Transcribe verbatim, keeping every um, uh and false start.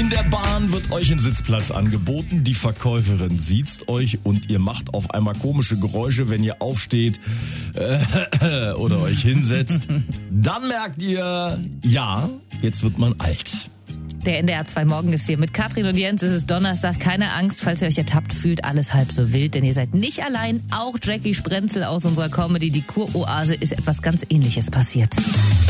In der Bahn wird euch ein Sitzplatz angeboten, die Verkäuferin siezt euch und ihr macht auf einmal komische Geräusche, wenn ihr aufsteht äh, oder euch hinsetzt. Dann merkt ihr, ja, jetzt wird man alt. Der N D R zwei Morgen ist hier mit Katrin und Jens. Es ist Donnerstag. Keine Angst, falls ihr euch ertappt fühlt, alles halb so wild, denn ihr seid nicht allein. Auch Jackie Sprenzel aus unserer Comedy, die Kuroase, ist etwas ganz Ähnliches passiert.